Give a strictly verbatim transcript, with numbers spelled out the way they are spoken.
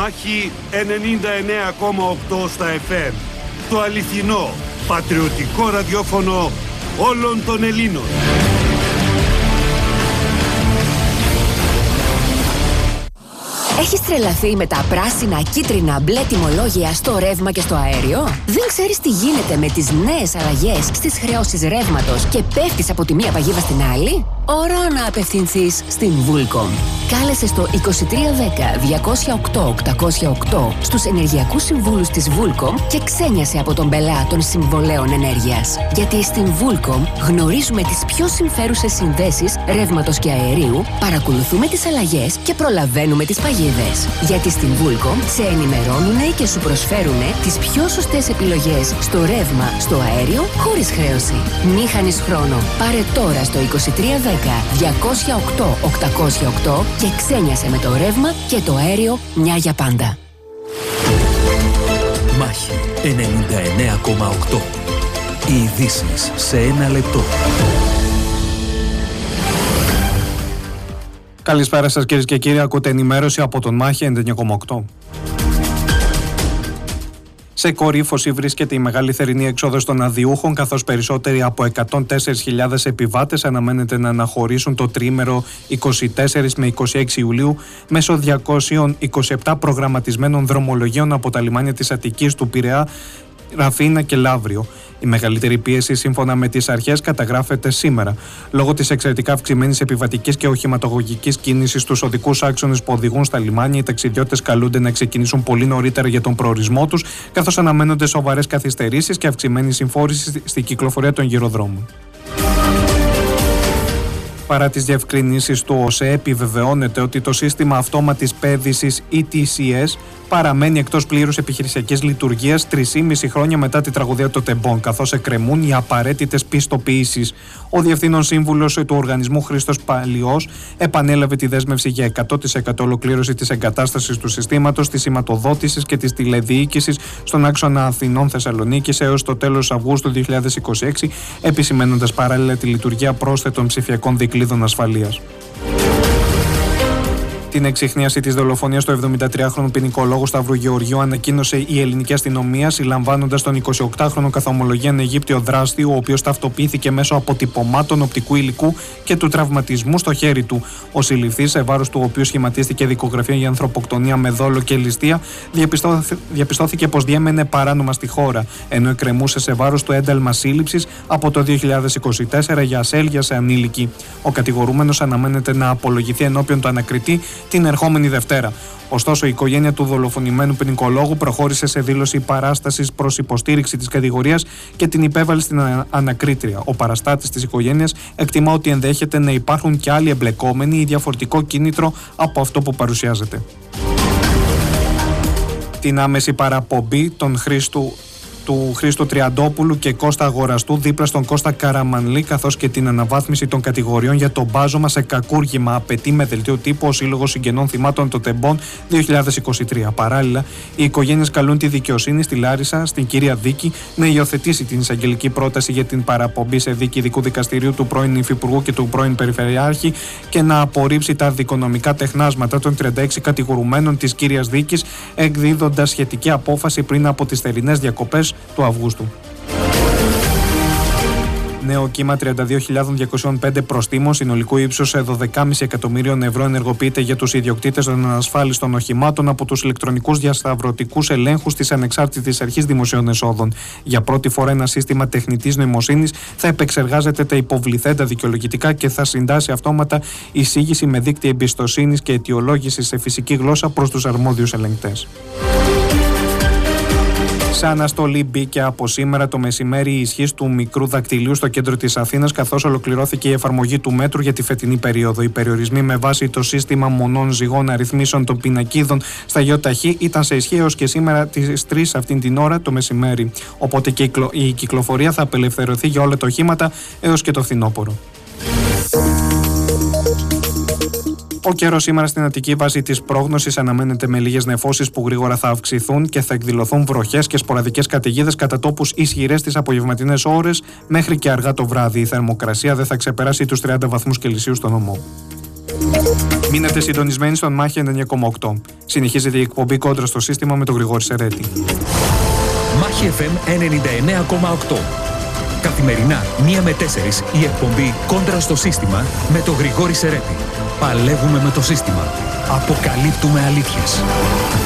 Μάχη ενενήντα εννέα κόμμα οκτώ στα εφ εμ. Το αληθινό, πατριωτικό ραδιόφωνο όλων των Ελλήνων. Έχεις τρελαθεί με τα πράσινα, κίτρινα, μπλε τιμολόγια στο ρεύμα και στο αέριο? Δεν ξέρεις τι γίνεται με τις νέες αλλαγές στις χρεώσεις ρεύματος και πέφτεις από τη μία παγίδα στην άλλη? Ώρα να απευθυνθείς στην Vulcom. Κάλεσε στο είκοσι τρία δέκα διακόσια οκτώ οκτακόσια οκτώ στους ενεργειακούς συμβούλους της Vulcom και ξένιασε από τον πελά των συμβολέων ενέργειας. Γιατί στην Vulcom γνωρίζουμε τις πιο συμφέρουσες συνδέσεις ρεύματος και αερίου, παρακολουθούμε τις αλλαγές και προλαβαίνουμε τις παγίδες. Γιατί στην Vulcom σε ενημερώνουνε και σου προσφέρουνε τις πιο σωστές επιλογές στο ρεύμα, στο αέριο, χωρίς χρέωση. Μη χάνεις χρόνο. Πάρε τώρα στο είκοσι τρία δέκα διακόσια οκτώ οκτακόσια οκτώ και ξένιασε με το ρεύμα και το αέριο μια για πάντα. Μάχη ενενήντα εννέα κόμμα οκτώ. Οι ειδήσεις σε ένα λεπτό. Καλησπέρα σας κυρίες και κύριοι, ακούτε ενημέρωση από τον Μάχη ενενήντα εννέα κόμμα οκτώ. Σε κορύφωση βρίσκεται η μεγάλη θερινή έξοδος των αδειούχων, καθώς περισσότεροι από εκατόν τέσσερις χιλιάδες επιβάτες αναμένεται να αναχωρήσουν το τριήμερο είκοσι τέσσερις με είκοσι έξι Ιουλίου μέσω διακόσιων είκοσι επτά προγραμματισμένων δρομολογίων από τα λιμάνια της Αττικής, του Πειραιά, Ραφίνα και Λαύριο. Η μεγαλύτερη πίεση, σύμφωνα με τις αρχές, καταγράφεται σήμερα. Λόγω της εξαιρετικά αυξημένης επιβατικής και οχηματογωγικής κίνησης στους οδικούς άξονες που οδηγούν στα λιμάνια, οι ταξιδιώτες καλούνται να ξεκινήσουν πολύ νωρίτερα για τον προορισμό τους, καθώς αναμένονται σοβαρές καθυστερήσεις και αυξημένη συμφόρηση στην κυκλοφορία των γυροδρόμων. Παρά τις διευκρινήσεις του ΟΣΕ, επιβεβαιώνεται ότι το σύστημα αυτόματης πέδησης ι τι σι ες παραμένει εκτός πλήρους επιχειρησιακής λειτουργίας τρία και μισό χρόνια μετά τη τραγωδία των τεμπών, καθώς εκκρεμούν οι απαραίτητες πιστοποιήσεις. Ο Διευθύνων Σύμβουλος του Οργανισμού, Χρήστος Παλιός, επανέλαβε τη δέσμευση για εκατό τοις εκατό ολοκλήρωση της εγκατάστασης του συστήματος, της σηματοδότησης και της τηλεδιοίκησης στον άξονα Αθηνών-Θεσσαλονίκης έως το τέλος Αυγούστου δύο χιλιάδες είκοσι έξι, επισημαίνοντας παράλληλα τη λειτουργία πρόσθετων ψηφιακών δικλείδων ασφαλείας. Την εξιχνίαση της δολοφονίας του εβδομηντατριάχρονου ποινικολόγου Σταύρου Γεωργίου ανακοίνωσε η ελληνική αστυνομία, συλλαμβάνοντας τον εικοσιοκτάχρονο καθ' ομολογίαν Αιγύπτιο δράστη, ο οποίος ταυτοποιήθηκε μέσω αποτυπωμάτων οπτικού υλικού και του τραυματισμού στο χέρι του. Ο συλληφθής, σε βάρος του οποίου σχηματίστηκε δικογραφία για ανθρωποκτονία με δόλο και ληστεία, διαπιστώθηκε πως διέμενε παράνομα στη χώρα, ενώ εκκρεμούσε σε βάρος του ένταλμα σύλληψης από το δύο χιλιάδες είκοσι τέσσερα για ασέλγεια σε ανήλικη. Ο κατηγορούμενος αναμένεται να απολογηθεί ενώπιον του ανακριτή την ερχόμενη Δευτέρα. Ωστόσο, η οικογένεια του δολοφονημένου ποινικολόγου προχώρησε σε δήλωση παράστασης προς υποστήριξη της κατηγορίας και την υπέβαλε στην ανακρίτρια. Ο παραστάτης της οικογένειας εκτιμά ότι ενδέχεται να υπάρχουν και άλλοι εμπλεκόμενοι ή διαφορετικό κίνητρο από αυτό που παρουσιάζεται. Την άμεση παραπομπή των Χρήστου του Χρήστου Τριαντόπουλου και Κώστα Αγοραστού δίπλα στον Κώστα Καραμανλή, καθώς και την αναβάθμιση των κατηγοριών για το μπάζωμα σε κακούργημα, απαιτεί με δελτίο τύπου ο Σύλλογος Συγγενών Θυμάτων των Τεμπών δύο χιλιάδες είκοσι τρία. Παράλληλα, οι οικογένειες καλούν τη δικαιοσύνη στη Λάρισα, στην κυρία Δίκη, να υιοθετήσει την εισαγγελική πρόταση για την παραπομπή σε δίκη ειδικού δικαστηρίου του πρώην Υφυπουργού και του πρώην Περιφερειάρχη και να απορρίψει τα δικονομικά τεχνάσματα των τριάντα έξι κατηγορουμένων της κύριας Δίκης, εκδίδοντας σχετική απόφαση πριν από τις θερινές διακοπές του Αυγούστου. Νέο κύμα τριάντα δύο χιλιάδες διακόσια πέντε προστίμων συνολικού ύψους δώδεκα κόμμα πέντε εκατομμύριων ευρώ ενεργοποιείται για τους ιδιοκτήτες των ανασφάλιστων οχημάτων από τους ηλεκτρονικούς διασταυρωτικούς ελέγχους της Ανεξάρτητης Αρχής Δημοσίων Εσόδων. Για πρώτη φορά, ένα σύστημα τεχνητής νοημοσύνης θα επεξεργάζεται τα υποβληθέντα δικαιολογητικά και θα συντάσσει αυτόματα εισήγηση με δίκτυα εμπιστοσύνης και αιτιολόγηση σε φυσική γλώσσα προς τους αρμόδιους ελεγκτές. Σε αναστολή μπήκε από σήμερα το μεσημέρι η ισχύς του μικρού δακτυλίου στο κέντρο της Αθήνας, καθώς ολοκληρώθηκε η εφαρμογή του μέτρου για τη φετινή περίοδο. Οι περιορισμοί με βάση το σύστημα μονών ζυγών αριθμίσεων των πινακίδων στα ΙΟΤΑΧΗ ήταν σε ισχύ έως και σήμερα τις τρεις αυτήν την ώρα το μεσημέρι. Οπότε και η κυκλοφορία θα απελευθερωθεί για όλα τα οχήματα έως και το φθινόπωρο. Ο καιρός σήμερα στην Αττική, βάσει της πρόγνωσης, αναμένεται με λίγες νεφώσεις που γρήγορα θα αυξηθούν και θα εκδηλωθούν βροχές και σποραδικές καταιγίδες κατά τόπους ισχυρές τις απογευματινές ώρες μέχρι και αργά το βράδυ. Η θερμοκρασία δεν θα ξεπεράσει τους τριάντα βαθμούς Κελσίου στον νομό. Μείνετε συντονισμένοι στον Μάχη ενενήντα εννέα κόμμα οκτώ. Συνεχίζεται η εκπομπή Κόντρα στο σύστημα με τον Γρηγόρη Σερέτη. Μάχη εφ εμ ενενήντα εννέα κόμμα οκτώ. Καθημερινά, μία με τέσσερις, η εκπομπή Κόντρα στο σύστημα με τον Γρηγόρη Σερέτη. Παλεύουμε με το σύστημα. Αποκαλύπτουμε αλήθειες.